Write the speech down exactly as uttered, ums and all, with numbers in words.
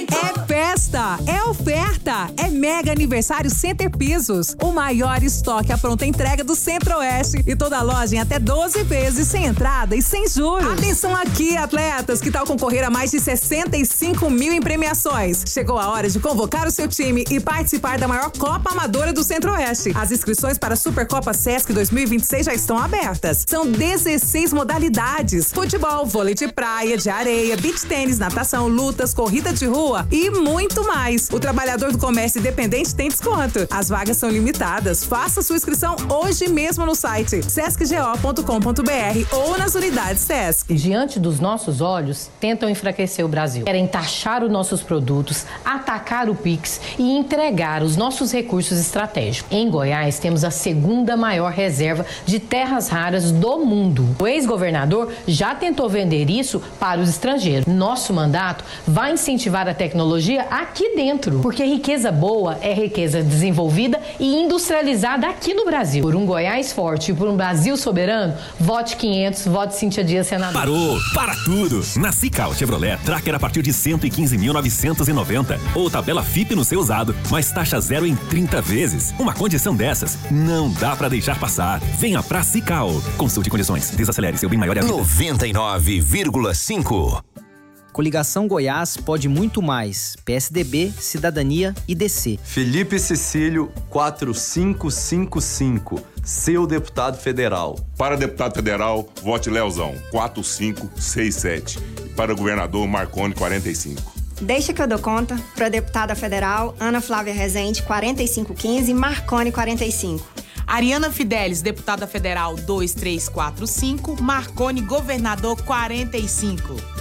É festa, é oferta, é mega aniversário Center Pisos. O maior estoque à pronta entrega do Centro-Oeste. E toda loja em até doze vezes, sem entrada e sem juros. Atenção aqui, atletas, que tal concorrer a mais de sessenta e cinco mil em premiações? Chegou a hora de convocar o seu time e participar da maior Copa Amadora do Centro-Oeste. As inscrições para a Supercopa Sesc dois mil e vinte e seis já estão abertas. São dezesseis modalidades: futebol, vôlei de praia, de areia, beach tênis, natação, lutas, corrida de rua e muito mais. O trabalhador do comércio independente tem desconto. As vagas são limitadas. Faça sua inscrição hoje mesmo no site sesc g o ponto com ponto b r ou nas unidades Sesc. Diante dos nossos olhos, tentam enfraquecer o Brasil. Querem taxar os nossos produtos, atacar o Pix e entregar os nossos recursos estratégicos. Em Goiás, temos a segunda maior reserva de terras raras do mundo. O ex-governador já tentou vender isso para os estrangeiros. Nosso mandato vai incentivar a tecnologia aqui dentro, porque riqueza boa é riqueza desenvolvida e industrializada aqui no Brasil. Por um Goiás forte e por um Brasil soberano, vote quinhentos, vote Cíntia Dias, senador. Parou, para tudo! Na Cical Chevrolet, Tracker a partir de cento e quinze mil novecentos e noventa. Ou tabela F I P no seu usado, mais taxa zero em trinta vezes. Uma condição dessas não dá pra deixar passar. Venha pra Cical. Consulte condições, desacelere seu bem maior e a vida. noventa e nove vírgula cinco. Coligação Goiás pode muito mais. P S D B, Cidadania e D C. Felipe Cecílio, quatro cinco cinco cinco. Seu deputado federal. Para deputado federal, vote Leozão, quatro cinco seis sete. E para governador, Marconi, quarenta e cinco. Deixa que eu dou conta. Para deputada federal, Ana Flávia Rezende, quarenta e cinco quinze. Marconi, quarenta e cinco. Ariana Fidelis, deputada federal, dois três quatro cinco. Marconi, governador, quarenta e cinco.